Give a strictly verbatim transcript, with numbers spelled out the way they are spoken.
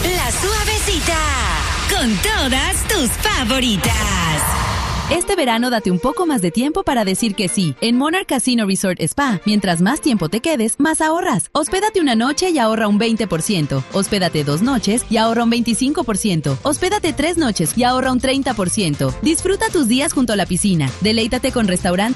La Suavecita, con todas tus favoritas. Este verano date un poco más de tiempo para decir que sí. En Monarch Casino Resort Spa, mientras más tiempo te quedes, más ahorras. Hospédate una noche y ahorra un veinte por ciento. Hospédate dos noches y ahorra un veinticinco por ciento. Hospédate tres noches y ahorra un treinta por ciento. Disfruta tus días junto a la piscina. Deleítate con restaurantes